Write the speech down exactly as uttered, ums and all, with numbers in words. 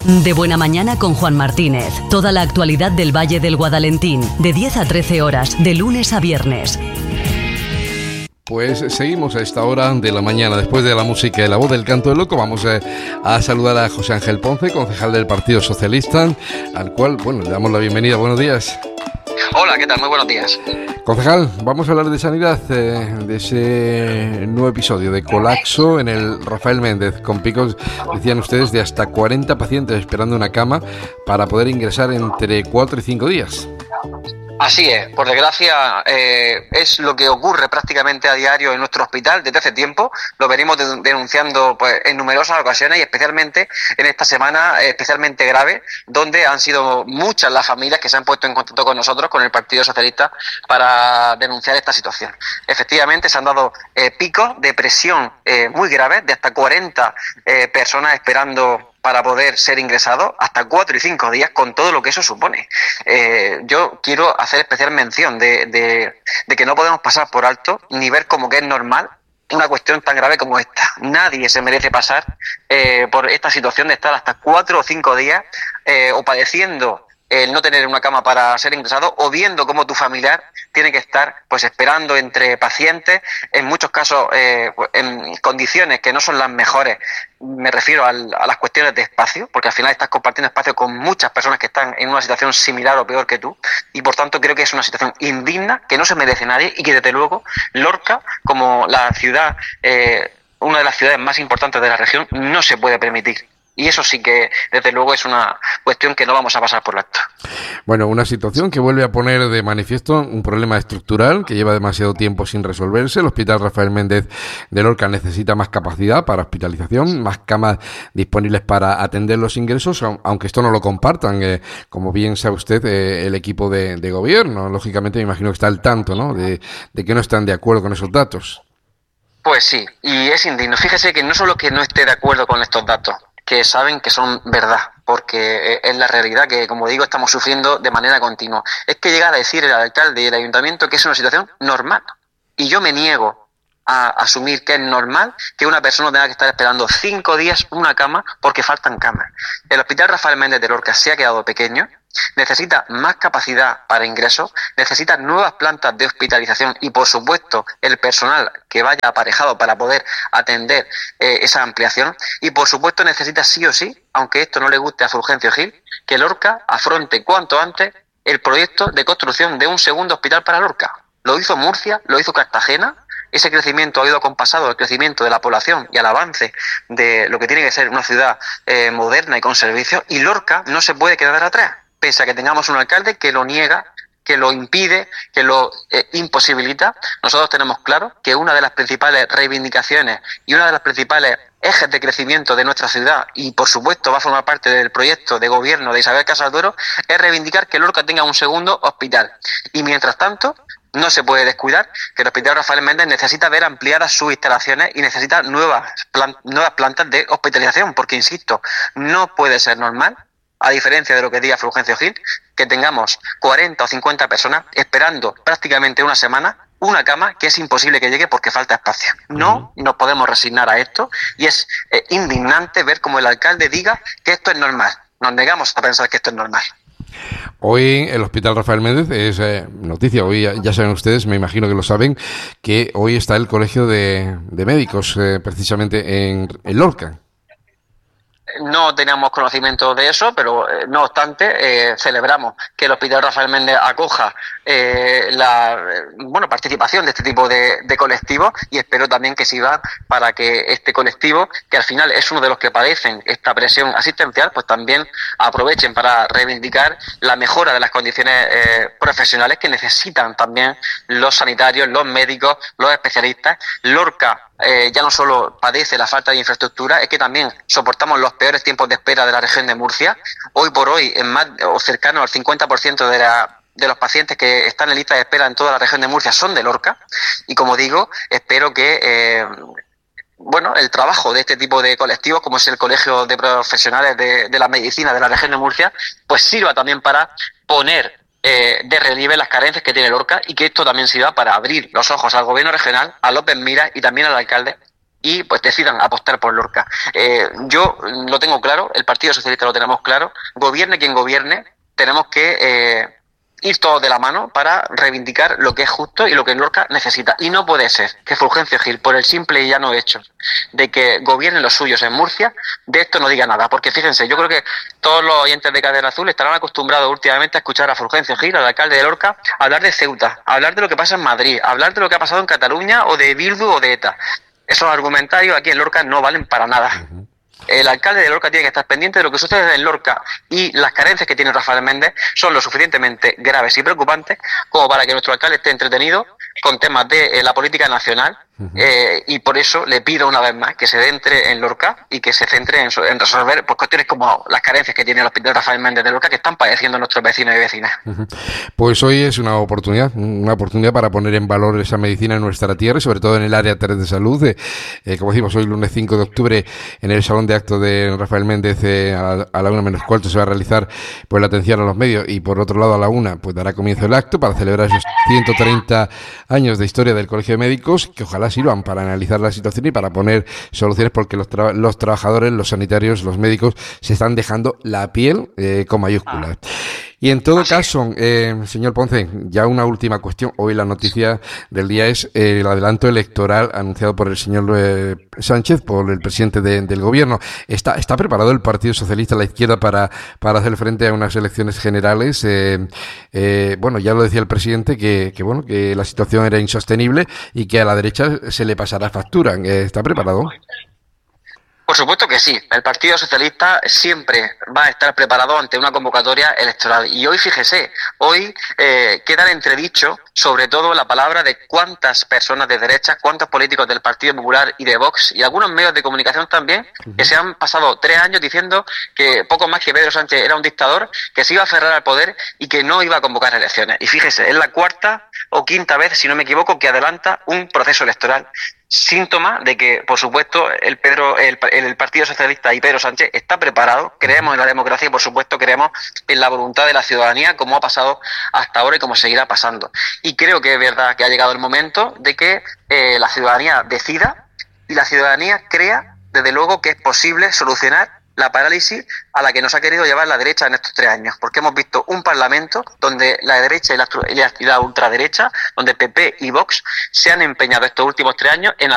De Buena Mañana con Juan Martínez. Toda la actualidad del Valle del Guadalentín, de diez a trece horas, de lunes a viernes. Pues seguimos a esta hora de la mañana. Después de la música y la voz del canto del loco, vamos a, a saludar a José Ángel Ponce, concejal del Partido Socialista, al cual, bueno, le damos la bienvenida. Buenos días. Hola, ¿qué tal? Muy buenos días. Concejal, vamos a hablar de sanidad, eh, de ese nuevo episodio de colapso en el Rafael Méndez, con picos, decían ustedes, de hasta cuarenta pacientes esperando una cama para poder ingresar entre cuatro y cinco días. Así es, por desgracia eh, es lo que ocurre prácticamente a diario en nuestro hospital desde hace tiempo. Lo venimos de, denunciando pues en numerosas ocasiones y especialmente en esta semana especialmente grave, donde han sido muchas las familias que se han puesto en contacto con nosotros, con el Partido Socialista, para denunciar esta situación. Efectivamente se han dado eh, picos de presión eh, muy graves de hasta cuarenta eh, personas esperando para poder ser ingresado hasta cuatro y cinco días, con todo lo que eso supone. Eh, yo quiero hacer especial mención de, de, de que no podemos pasar por alto ni ver como que es normal una cuestión tan grave como esta. Nadie se merece pasar eh, por esta situación de estar hasta cuatro o cinco días eh, o padeciendo el no tener una cama para ser ingresado, o viendo cómo tu familiar tiene que estar pues esperando entre pacientes, en muchos casos eh, en condiciones que no son las mejores. Me refiero al, a las cuestiones de espacio, porque al final estás compartiendo espacio con muchas personas que están en una situación similar o peor que tú, y por tanto creo que es una situación indigna, que no se merece nadie, y que desde luego Lorca, como la ciudad, eh, una de las ciudades más importantes de la región, no se puede permitir. Y eso sí que, desde luego, es una cuestión que no vamos a pasar por alto. Bueno, una situación que vuelve a poner de manifiesto un problema estructural que lleva demasiado tiempo sin resolverse. El Hospital Rafael Méndez de Lorca necesita más capacidad para hospitalización, más camas disponibles para atender los ingresos, aunque esto no lo compartan, eh, como bien sabe usted, eh, el equipo de, de gobierno. Lógicamente, me imagino que está al tanto, ¿no?, de, de que no están de acuerdo con esos datos. Pues sí, y es indigno. Fíjese que no solo que no esté de acuerdo con estos datos, que saben que son verdad, porque es la realidad que, como digo, estamos sufriendo de manera continua. Es que llega a decir el alcalde y el ayuntamiento que es una situación normal. Y yo me niego a asumir que es normal que una persona tenga que estar esperando cinco días una cama porque faltan camas. El Hospital Rafael Méndez de Lorca se ha quedado pequeño, necesita más capacidad para ingresos, necesita nuevas plantas de hospitalización y, por supuesto, el personal que vaya aparejado para poder atender eh, esa ampliación, y, por supuesto, necesita sí o sí, aunque esto no le guste a Fulgencio Gil, que Lorca afronte cuanto antes el proyecto de construcción de un segundo hospital para Lorca. Lo hizo Murcia, lo hizo Cartagena. Ese crecimiento ha ido acompasado al crecimiento de la población y al avance de lo que tiene que ser una ciudad eh, moderna y con servicios, y Lorca no se puede quedar atrás, pese a que tengamos un alcalde que lo niega, que lo impide, que lo eh, imposibilita. Nosotros tenemos claro que una de las principales reivindicaciones y una de las principales ejes de crecimiento de nuestra ciudad, y por supuesto va a formar parte del proyecto de gobierno de Isabel Casas Duero, es reivindicar que Lorca tenga un segundo hospital. Y mientras tanto, no se puede descuidar que el Hospital Rafael Méndez necesita ver ampliadas sus instalaciones y necesita nuevas, plan- nuevas plantas de hospitalización, porque, insisto, no puede ser normal, a diferencia de lo que diga Fulgencio Gil, que tengamos cuarenta o cincuenta personas esperando prácticamente una semana una cama que es imposible que llegue porque falta espacio. No nos podemos resignar a esto, y es eh, indignante ver cómo el alcalde diga que esto es normal. Nos negamos a pensar que esto es normal. Hoy el Hospital Rafael Méndez es eh, noticia. Hoy ya, ya saben ustedes, me imagino que lo saben, que hoy está el Colegio de, de Médicos eh, precisamente en, en Lorca. No teníamos conocimiento de eso, pero eh, no obstante eh, celebramos que el Hospital Rafael Méndez acoja eh, la eh, bueno participación de este tipo de, de colectivos, y espero también que sirva para que este colectivo, que al final es uno de los que padecen esta presión asistencial, pues también aprovechen para reivindicar la mejora de las condiciones eh, profesionales que necesitan también los sanitarios, los médicos, los especialistas. Lorca Eh, ya no solo padece la falta de infraestructura, es que también soportamos los peores tiempos de espera de la región de Murcia. Hoy por hoy, en más o cercano al cincuenta por ciento de, la, de los pacientes que están en lista de espera en toda la región de Murcia son de Lorca. Y como digo, espero que eh, bueno, el trabajo de este tipo de colectivos, como es el Colegio de Profesionales de, de la Medicina de la región de Murcia, pues sirva también para poner Eh, de relieve las carencias que tiene Lorca, y que esto también sirva para abrir los ojos al gobierno regional, a López Miras y también al alcalde, y pues decidan apostar por Lorca. Eh, yo lo tengo claro, el Partido Socialista lo tenemos claro, gobierne quien gobierne, tenemos que eh, ir todos de la mano para reivindicar lo que es justo y lo que Lorca necesita. Y no puede ser que Fulgencio Gil, por el simple y llano hecho de que gobiernen los suyos en Murcia, de esto no diga nada. Porque fíjense, yo creo que todos los oyentes de Cadena Azul estarán acostumbrados últimamente a escuchar a Fulgencio Gil, al alcalde de Lorca, hablar de Ceuta, hablar de lo que pasa en Madrid, hablar de lo que ha pasado en Cataluña o de Bildu o de ETA. Esos argumentarios aquí en Lorca no valen para nada. El alcalde de Lorca tiene que estar pendiente de lo que sucede en Lorca, y las carencias que tiene Rafael Méndez son lo suficientemente graves y preocupantes como para que nuestro alcalde esté entretenido con temas de eh, la política nacional. Uh-huh. eh, y por eso le pido una vez más que se centre en Lorca y que se centre en, en resolver pues, cuestiones como las carencias que tiene el hospital Rafael Méndez de Lorca, que están padeciendo nuestros vecinos y vecinas. Uh-huh. Pues hoy es una oportunidad, una oportunidad para poner en valor esa medicina en nuestra tierra y sobre todo en el área tres de salud. Eh, eh, como decimos, hoy lunes cinco de octubre en el Salón de Actos de Rafael Méndez eh, a, a la una menos cuarto se va a realizar pues la atención a los medios, y por otro lado a la una pues dará comienzo el acto para celebrar esos ciento treinta años de historia del Colegio de Médicos, que ojalá sirvan para analizar la situación y para poner soluciones, porque los, tra- los trabajadores, los sanitarios, los médicos se están dejando la piel eh, con mayúsculas. Y en todo caso, eh, señor Ponce, ya una última cuestión. Hoy la noticia del día es eh, el adelanto electoral anunciado por el señor eh, Sánchez, por el presidente de, del gobierno. ¿Está, ¿Está preparado el Partido Socialista, la izquierda, para, para hacer frente a unas elecciones generales? Eh, eh, bueno, ya lo decía el presidente, que, que bueno que la situación era insostenible y que a la derecha se le pasará factura. Eh, ¿Está preparado? Por supuesto que sí. El Partido Socialista siempre va a estar preparado ante una convocatoria electoral. Y hoy, fíjese, hoy eh, queda en entredicho sobre todo la palabra de cuántas personas de derecha, cuántos políticos del Partido Popular y de Vox y algunos medios de comunicación también, que se han pasado tres años diciendo que poco más que Pedro Sánchez era un dictador, que se iba a aferrar al poder y que no iba a convocar elecciones. Y fíjese, es la cuarta o quinta vez, si no me equivoco, que adelanta un proceso electoral. Síntoma de que, por supuesto, el Pedro, el, el Partido Socialista y Pedro Sánchez está preparado. Creemos en la democracia y, por supuesto, creemos en la voluntad de la ciudadanía, como ha pasado hasta ahora y como seguirá pasando. Y creo que es verdad que ha llegado el momento de que eh, la ciudadanía decida y la ciudadanía crea, desde luego, que es posible solucionar la parálisis a la que nos ha querido llevar la derecha en estos tres años, porque hemos visto un parlamento donde la derecha y la, y la ultraderecha, donde P P y Vox se han empeñado estos últimos tres años en